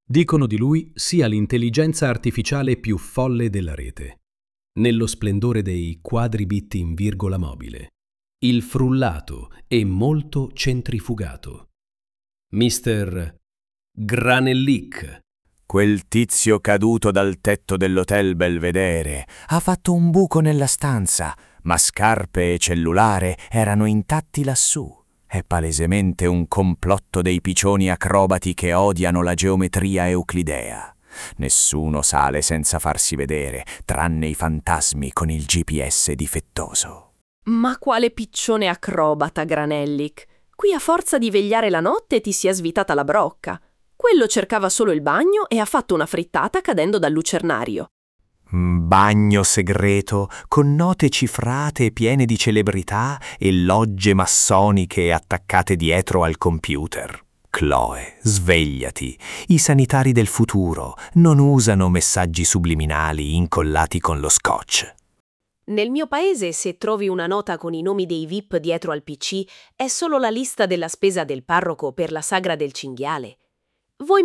Dicono di lui sia l'intelligenza artificiale più folle della rete. Nello splendore dei quadribit in virgola mobile. Il frullato e molto centrifugato. Mister Granellic. Quel tizio caduto dal tetto dell'Hotel Belvedere ha fatto un buco nella stanza, ma scarpe e cellulare erano intatti lassù. È palesemente un complotto dei picioni acrobati che odiano la geometria euclidea. Nessuno sale senza farsi vedere, tranne i fantasmi con il GPS difettoso. Ma quale piccione acrobata, Granellic! Qui a forza di vegliare la notte ti si è svitata la brocca. Quello cercava solo il bagno e ha fatto una frittata cadendo dal lucernario. Bagno segreto con note cifrate piene di celebrità e logge massoniche attaccate dietro al computer. Chloe, svegliati. I sanitari del futuro non usano messaggi subliminali incollati con lo scotch. Nel mio paese, se trovi una nota con i nomi dei VIP dietro al PC, è solo la lista della spesa del parroco per la sagra del cinghiale. Voi